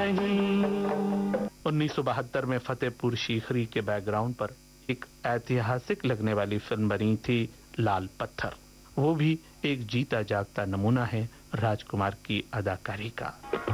नहीं। 1972 में फतेहपुर सीकरी के बैकग्राउंड पर एक ऐतिहासिक लगने वाली फिल्म बनी थी लाल पत्थर। वो भी एक जीता जागता नमूना है राजकुमार की अदाकारी का।